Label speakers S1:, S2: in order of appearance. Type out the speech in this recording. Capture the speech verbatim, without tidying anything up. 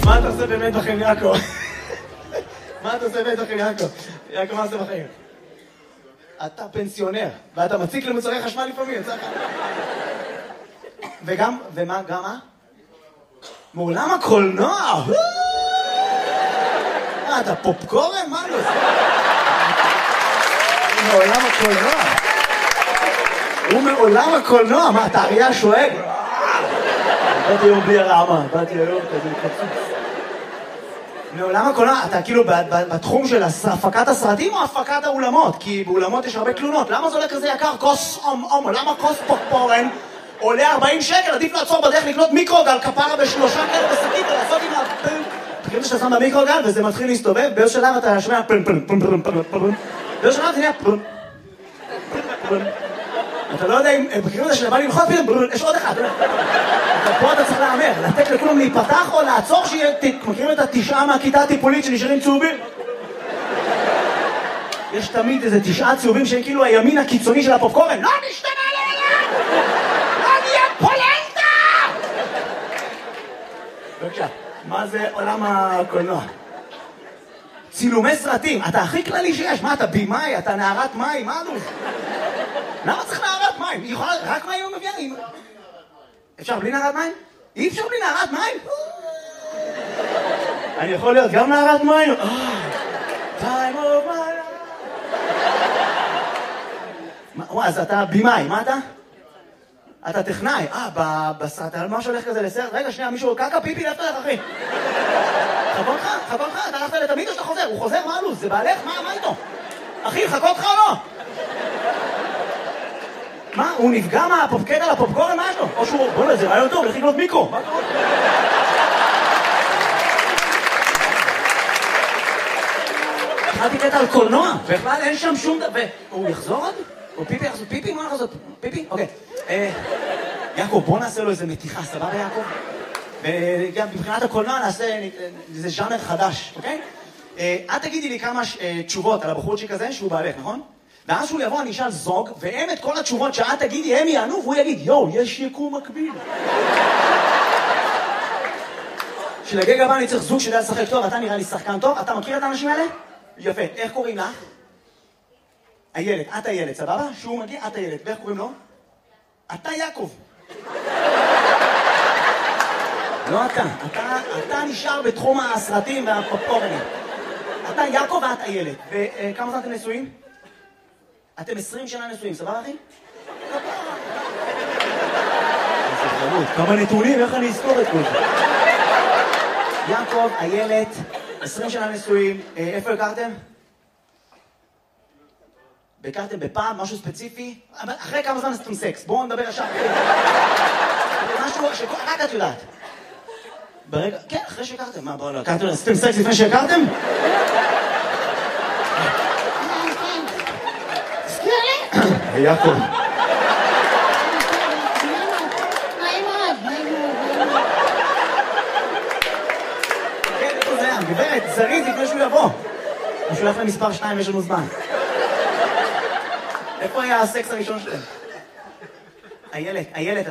S1: מה אתה עושה באמת בחיים, יעקב? מה אתה עושה באמת בחיים, יעקב? יעקב, מה עושה בחיים? אתה פנסיונר, ואתה מציק למוצרי חשמל לפעמים, יצא לך. וגם, ומה, גם מה? מעולם הקולנוע! מה, אתה פופקורן? מה לא עושה? מעולם הקולנוע. הוא מעולם הקולנוע, מה, אתה אריה שואג? באתי היום בלי הרעמה, באתי היום כזה קצוץ. מעולם הקולנוע, אתה כאילו בתחום של הפקת הסרטים או הפקת האולמות? כי באולמות יש הרבה תלונות. למה זה עולה כזה יקר? כוס אום אום, למה כוס פופקורן עולה ארבעים שקל? עדיף לעצור בדרך לקנות מיקרוגל כפרה בשלושה כאלה בשקית ולעשות עם הפן. תקראו שאתה שם במיקרוגל וזה מתחיל להסתובב, באיזו שלב אתה שומע פן פן פן פן פן פן. באיזו שלב זה נהיה פן פן. אתה לא יודע אם, בקריאות הזה שבא למחות פתאום, יש עוד אחד. פה אתה צריך לאמר, לתת לכולם להיפתח או לעצור שיהיה, מכירים את התשעה מהכיתה הטיפולית שנשארים צהובים? יש תמיד איזה תשעה צהובים שהם כאילו הימין הקיצוני של הפופקורן. לא נשתנה לעולם! לא נהיה פולנטה! בבקשה, מה זה עולם הקולנוע? צילומי סרטים, אתה הכי כללי שיש. מה, אתה בימאי, אתה נערת מים, מה נו? למה צריך נערת מים? היא יכולה, רק מים הוא מביאה? אפשר בלי נערת מים? אי אפשר בלי נערת מים? אני יכול להיות גם נערת מים? time of my life. אז אתה בימאי, מה אתה? אתה טכנאי. אה, בסרט, על מה שהולך כזה לסרט? רגע, שנייה, מישהו, קקה פיפי, לאפת לך, אחי. חכו אותך, חכו אותך, אתה הלכת לתמיד או שאתה חוזר? הוא חוזר, מה הלו"ז? זה בעלך? מה איתו? אחי, חכו אותך או לא? מה? הוא נפגע מהפופקט על הפופקורן? מה יש לו? או שהוא... בוא נה, זה רעיון טוב, לך לקנות מיקרו. מה קורה? התחלתי קטע על קולנוע, בכלל אין שם שום דבר. הוא יחזור עוד? הוא פיפי יחזור? פיפי? מה יחזור? פיפי? אוקיי. יעקב, בוא נעשה לו איזה מתיחה, סבבה יעקב? וגם מבחינת הקולנוע נעשה איזה ז'אנר חדש, אוקיי? את תגידי לי כמה תשובות על הבחורצ'יק הזה שהוא בעלך, נכון? ואז שהוא יבוא, אני אשאל זוג, והם את כל התשובות שאת תגידי, הם יענו, והוא יגיד, יואו, יש יקום מקביל. שלגג הבא אני צריך זוג שיודע לשחק טוב, אתה נראה לי שחקן טוב, אתה מכיר את האנשים האלה? יפה, איך קוראים לך? הילד, את הילד, סבבה? שהוא מגיע, את הילד, ואיך קוראים לו? אתה יעקב. לא אתה, אתה, אתה נשאר בתחום הסרטים והפופקורנים. אתה יעקב ואת הילד. וכמה זמן אתם נשואים? אתם עשרים שנה נשואים, סבבה אחי? כמה נתונים, איך אני אזכור את כל זה? יעקב, הילד, עשרים שנה נשואים, איפה הכרתם? הכרתם בפעם, משהו ספציפי? אחרי כמה זמן עשיתם סקס? בואו נדבר ישר. משהו שרק את יודעת. ברגע, כן, אחרי שהכרתם. מה, בואו לא, הכרתם, עשיתם סקס לפני שהכרתם?
S2: תזכיר לי?
S1: יעקב.
S2: נעים מאוד, נעים מאוד.
S1: כן, איפה זה היה? גברת, זריז לפני שהוא יבוא. הוא שולח למספר שתיים, יש לנו זמן. איפה היה הסקס הראשון שלהם? הילד, הילד.